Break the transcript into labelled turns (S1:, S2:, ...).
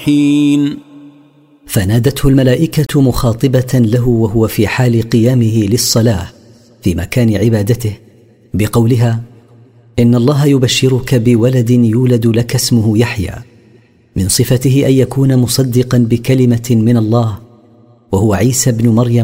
S1: فنادته الملائكة مخاطبة له وهو في حال قيامه للصلاة في مكان عبادته بقولها: إن الله يبشرك بولد يولد لك اسمه يحيى، من صفته أن يكون مصدقا بكلمة من الله وهو عيسى بن مريم